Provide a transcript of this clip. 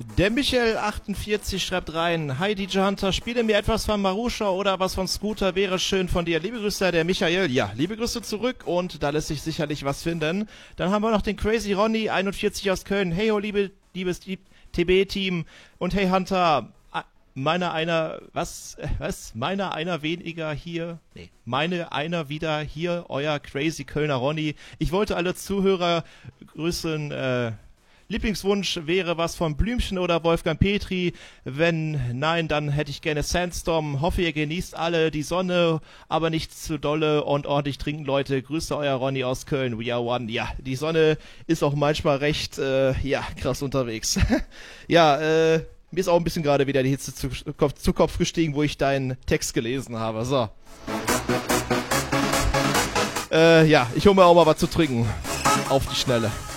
Der Michael48 schreibt rein: Hi DJ Hunter, spiele mir etwas von Marusha oder was von Scooter, wäre schön von dir. Liebe Grüße, der Michael. Ja, liebe Grüße zurück und da lässt sich sicherlich was finden. Dann haben wir noch den Crazy Ronny 41 aus Köln. Hey ho, liebes TB-Team und hey Hunter, meiner einer wieder hier, euer Crazy Kölner Ronny. Ich wollte alle Zuhörer grüßen, Lieblingswunsch wäre was von Blümchen oder Wolfgang Petri. Wenn nein, dann hätte ich gerne Sandstorm. Hoffe, ihr genießt alle die Sonne, aber nicht zu dolle und ordentlich trinken, Leute. Grüße, euer Ronny aus Köln. We are one. Ja, die Sonne ist auch manchmal recht, krass unterwegs. Ja, mir ist auch ein bisschen gerade wieder die Hitze zu Kopf gestiegen, wo ich deinen Text gelesen habe. So. Ich hole mir auch mal was zu trinken. Auf die Schnelle.